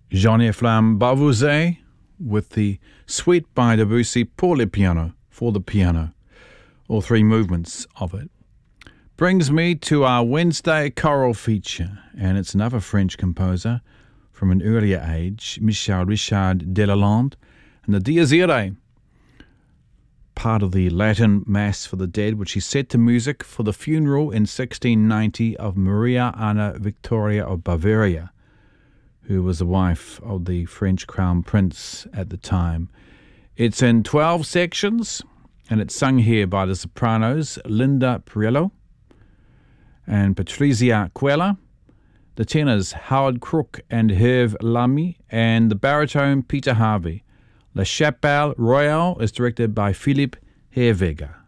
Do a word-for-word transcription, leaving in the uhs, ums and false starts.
Jean-Eflamme Bavouzet with the Suite by Debussy pour le piano, for the piano, all three movements of it. Brings me to our Wednesday choral feature, and it's another French composer from an earlier age, Michel Richard Delalande, and the Dies Irae, part of the Latin Mass for the Dead, which he set to music for the funeral in sixteen ninety of Maria Anna Victoria of Bavaria, who was the wife of the French crown prince at the time. It's in twelve sections, and it's sung here by the sopranos Linda Perello and Patrizia Quella, the tenors Howard Crook and Herve Lamy, and the baritone Peter Harvey. La Chapelle Royale is directed by Philippe Hervega.